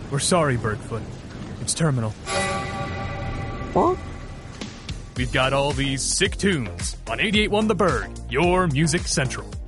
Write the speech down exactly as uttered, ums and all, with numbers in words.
We're sorry, Birdfoot. It's terminal. What? We've got all these sick tunes on eighty-eight point one The Bird, your music central.